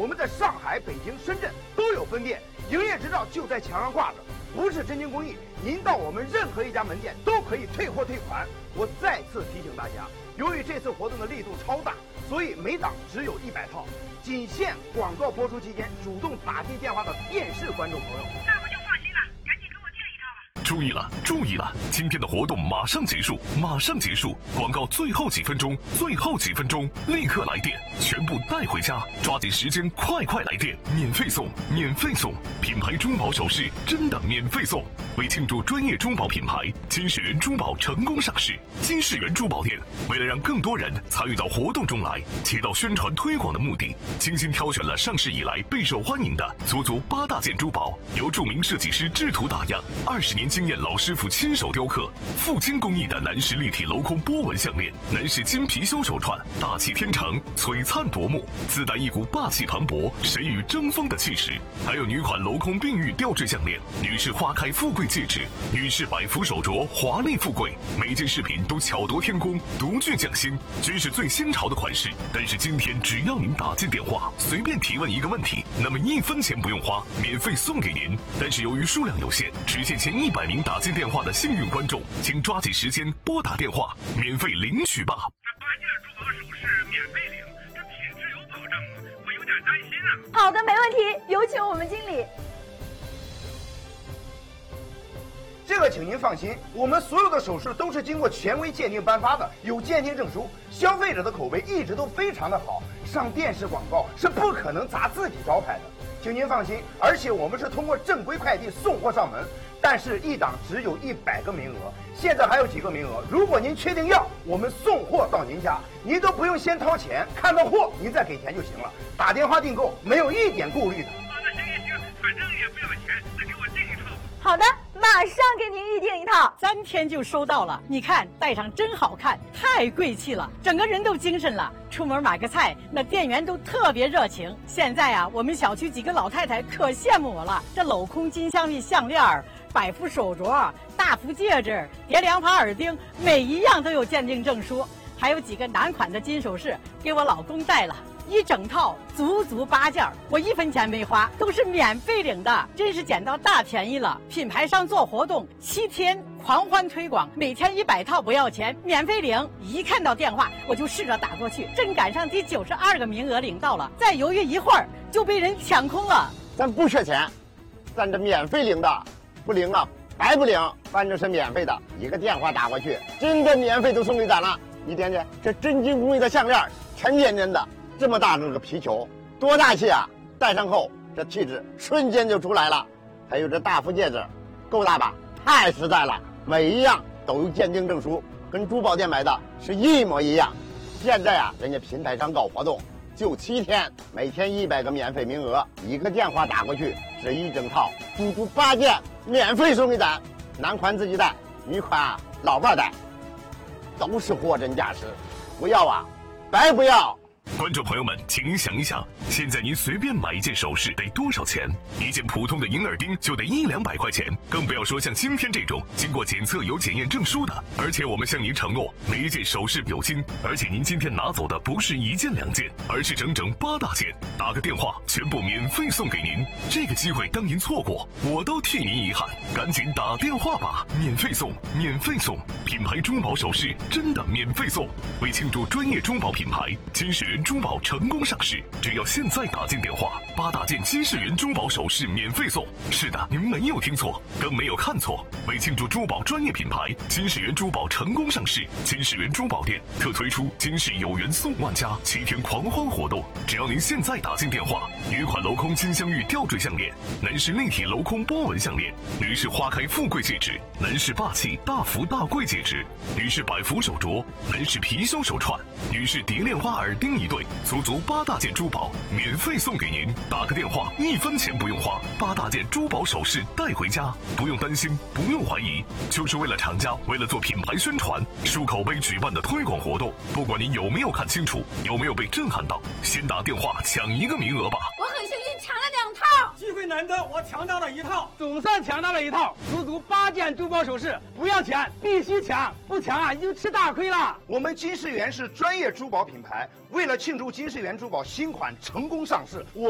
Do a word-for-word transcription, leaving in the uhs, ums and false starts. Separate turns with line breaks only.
我们在上海、北京、深圳都有分店，营业执照就在墙上挂着。不是真金工艺，您到我们任何一家门店都可以退货退款。我再次提醒大家，由于这次活动的力度超大，所以每档只有一百套，仅限广告播出期间主动打进电话的电视观众朋友。
那我就放心了，赶紧给我订一套吧。
注意了，注意了！今天的活动马上结束，马上结束！广告最后几分钟，最后几分钟，立刻来电，全部带回家！抓紧时间，快快来电，免费送，免费送！品牌珠宝首饰真的免费送！为庆祝专业珠宝品牌金世缘珠宝成功上市，金世缘珠宝店为了让更多人参与到活动中来，起到宣传推广的目的，精心挑选了上市以来备受欢迎的足足八大件珠宝，由著名设计师制图打样，二十年经验老师傅亲手雕刻，富金工艺的男士立体镂空波纹项链，男士金貔貅手串，大气天成，璀璨夺目，自带一股霸气磅礴、神与争锋的气势。还有女款镂空碧玉吊坠项链，女士花开富贵戒指，女士百福手镯，华丽富贵。每件饰品都巧夺天工，独具匠心，均是最新潮的款式。但是今天只要您打进电话，随便提问一个问题，那么一分钱不用花，免费送给您。但是由于数量有限，只限前一百名打进电话的幸运观众，请抓紧时间拨打电话，免费领取吧。
这八件珠宝首饰免费领，这品质有保证吗？我有点担心啊。
好的，没问题，有请我们经理。
这个请您放心，我们所有的首饰都是经过权威鉴定颁发的，有鉴定证书，消费者的口碑一直都非常的好，上电视广告是不可能砸自己招牌的，请您放心。而且我们是通过正规快递送货上门，但是一档只有一百个名额，现在还有几个名额，如果您确定要，我们送货到您家，您都不用先掏钱，看到货您再给钱就行了，打电话订购没有一点顾虑的。
啊，那行行行，反正也不要钱，再给我订一套。
好的，马上给您预定一套。
三天就收到了，你看戴上真好看，太贵气了，整个人都精神了。出门买个菜，那店员都特别热情。现在啊，我们小区几个老太太可羡慕我了，这镂空金镶玉项链、百福手镯、大福戒指、叠两把耳钉，每一样都有鉴定证书。还有几个男款的金首饰给我老公戴了，一整套足足八件，我一分钱没花，都是免费领的，真是捡到大便宜了。品牌商做活动七天狂欢推广，每天一百套不要钱，免费领。一看到电话我就试着打过去，正赶上第九十二个名额领到了，再犹豫一会儿就被人抢空了。
咱不缺钱，咱这免费领的，不领了白不领，反正是免费的，一个电话打过去，真的免费都送给咱了。你点点这真金工艺的项链，沉甸甸的，这么大这个皮球，多大气啊！戴上后这气质瞬间就出来了。还有这大福戒指，够大吧？太实在了，每一样都有鉴定证书，跟珠宝店买的是一模一样。现在啊，人家平台上搞活动，就七天，每天一百个免费名额，一个电话打过去，这一整套足足八件免费送给咱，男款自己戴，女款啊老伴戴，都是货真价实，不要啊，白不要。
观众朋友们，请您想一想，现在您随便买一件首饰得多少钱？一件普通的银耳钉就得一两百块钱，更不要说像今天这种经过检测有检验证书的。而且我们向您承诺，每一件首饰表金，而且您今天拿走的不是一件两件，而是整整八大件。打个电话，全部免费送给您。这个机会当您错过，我都替您遗憾。赶紧打电话吧，免费送，免费送！品牌珠宝首饰真的免费送。为庆祝专业珠宝品牌金世缘珠宝成功上市，只要现在打进电话，八大件金世缘珠宝首饰免费送。是的，您没有听错，更没有看错。为庆祝珠宝专业品牌金世缘珠宝成功上市，金世缘珠宝店特推出金世有缘送万家七天狂欢活动。只要您现在打进电话，女款镂空金镶玉吊坠项链，男士立体镂空波纹项链，女士花开富贵戒指，男士霸气大福大贵戒指，女士百福手镯，男士貔貅手串，女士蝶恋花耳钉一对，足足八大件珠宝免费送给您。打个电话，一分钱不用花，八大件珠宝首饰带回家，不用担心，不用怀疑，就是为了厂家，为了做品牌宣传、树口碑举办的推广活动。不管您有没有看清楚，有没有被震撼到，先打电话抢一个名额吧。
我很幸运抢了两套，
机会难得，我抢到了一套，总算抢到了一套，足足八件珠宝首饰，不要抢，必须抢，不抢啊你就吃大亏了。
我们金世缘是专业珠宝品牌，为了庆祝金世缘珠宝新款成功上市，我